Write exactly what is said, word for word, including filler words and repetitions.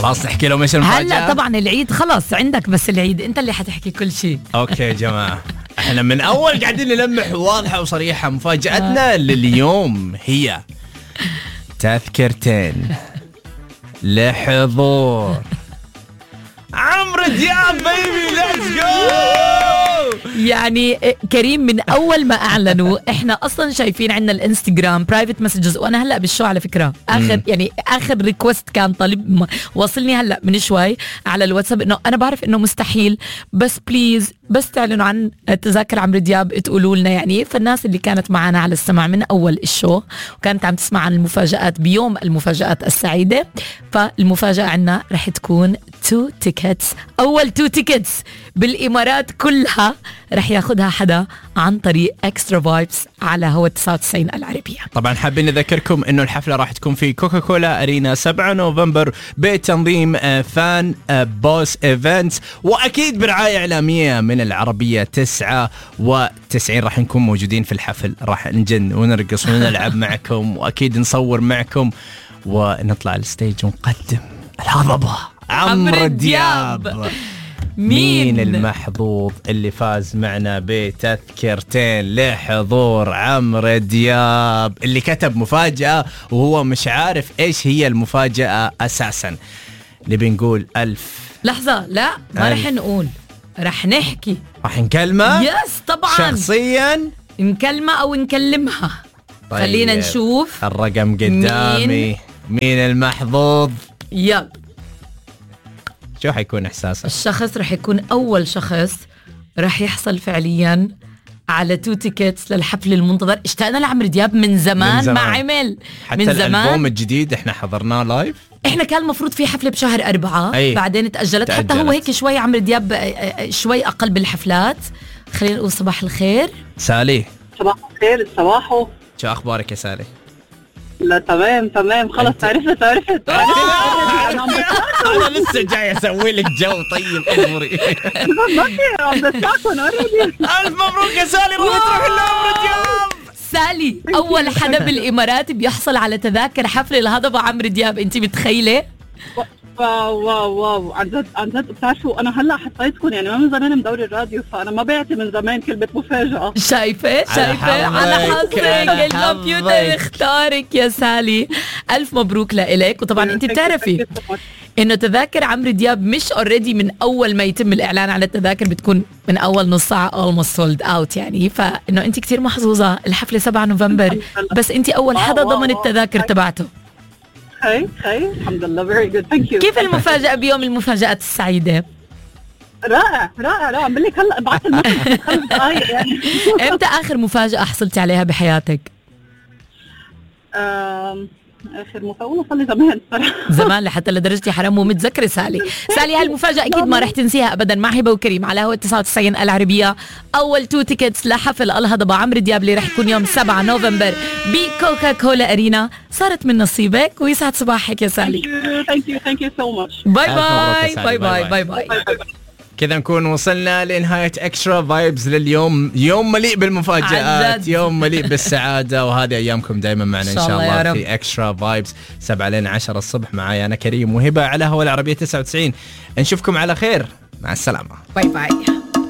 خلاص نحكي لهم ايش المفاجأة. هلا طبعا العيد خلاص عندك، بس العيد انت اللي حتحكي كل شيء. اوكي يا جماعة، احنا من اول قاعدين نلمح واضحة وصريحة. مفاجأتنا لليوم هي تذكرتين لحضور عمرو دياب. بيبي ليتس جو. يعني كريم من اول ما اعلنوا احنا اصلا شايفين عندنا الانستغرام برايفت مسجز، وانا هلا بالشو على فكره اخر يعني اخر ريكوست كان طالب وصلني هلا من شوي على الواتساب انه انا بعرف انه مستحيل، بس بليز بس تعلنوا عن تذاكر عمرو دياب تقولوا لنا. يعني فالناس اللي كانت معنا على السمع من اول الشو وكانت عم تسمع عن المفاجآت بيوم المفاجآت السعيده، فالمفاجاه عنا رح تكون تو تيكتس، اول تو تيكتس بالامارات كلها رح ياخدها حدا عن طريق اكسترا فايبس على هوا تسعة وتسعين العربية. طبعا حابين نذكركم انه الحفلة راح تكون في كوكا كولا ارينا سبعة نوفمبر بتنظيم فان بوس ايفنتس، واكيد برعاية اعلامية من العربية تسعة وتسعين. راح نكون موجودين في الحفل، راح نجن ونرقص ونلعب معكم، واكيد نصور معكم ونطلع على الستيج ونقدم الهضبة عمرو دياب. مين المحظوظ اللي فاز معنا بتذكرتين لحضور عمرو دياب، اللي كتب مفاجأة وهو مش عارف ايش هي المفاجأة اساسا؟ نبي نقول ألف. لحظة، لا ما رح نقول، رح نحكي، رح نكلمه. يس طبعا شخصيا نكلمه او نكلمها. طيب. خلينا نشوف الرقم قدامي. مين, مين المحظوظ؟ يلا شو حيكون إحساسك؟ الشخص رح يكون أول شخص رح يحصل فعليا على تو تيكتس للحفل المنتظر. اشتقنا لعمرو دياب من زمان, من زمان. ما عمل حتى من زمان. الألبوم الجديد احنا حضرناه لايف. احنا كان المفروض في حفلة بشهر أربعة أي. بعدين تأجلت. تأجلت حتى هو هيك شوي عمرو دياب شوي أقل بالحفلات. خلينا نقول صباح الخير سالي. صباح الخير. صباحو. شو أخبارك يا سالي؟ لا تمام تمام خلص. تعرفت تعرفت أنا لسه جاي أسوي لك جو. طيب اصبري. ألف مبروك يا سالي، راح تروح لعمرو دياب. سالي أول حدا بالإمارات بيحصل على تذاكر حفل الهضبة عمرو دياب. أنت متخيلة؟ واو واو واو عن جد عن جد. بتعرفوا أنا هلا حطيتكم يعني ما من زمان مدوري الراديو، فأنا ما بعتي من زمان كلمة مفاجأة. شايفة شايفة على حظك الكمبيوتر اختارك يا سالي. ألف مبروك لإلك. وطبعا أنت بتعرفي إنه تذاكر عمرو دياب مش اوريدي من أول ما يتم الإعلان على التذاكر بتكون من أول نص ساعة almost sold out يعني. فإنه أنت كتير محظوظة. الحفلة سبعة نوفمبر بس أنت أول حدا ضمن التذاكر تبعته. خير خير الحمد لله. very good thank you. كيف المفاجأة بيوم المفاجآت السعيدة؟ رائع رائع رائع. بقول لك هلا بعت المسج خمس دقايق يعني. امتى آخر مفاجأة حصلتي عليها بحياتك؟ آم آخر مفاجأة صار لي زمان صراحة. زمان لحتى لدرجة حرام مو متذكرة. سالي سالي هالمفاجأة أكيد ما رح تنسيها أبدا مع هبة وكريم على هوا تسعة وتسعين العربية. أول تو تيكتس لحفل الهضبة عمرو دياب اللي رح يكون يوم سبعة نوفمبر بكوكا كولا أرينا صارت من نصيبك. ويسعد صباحك يا سالي. ثانك يو ثانك يو سو ماتش. باي باي باي باي باي باي. كذا نكون وصلنا لنهاية اكسترا فايبز لليوم. يوم مليء بالمفاجآت، يوم مليء بالسعادة، وهذه أيامكم دائما معنا إن شاء الله, الله في اكسترا فايبز سبعة لين عشرة الصبح. معايا أنا كريم وهبة على هوا العربية تسعة وتسعين. نشوفكم على خير. مع السلامة. باي باي.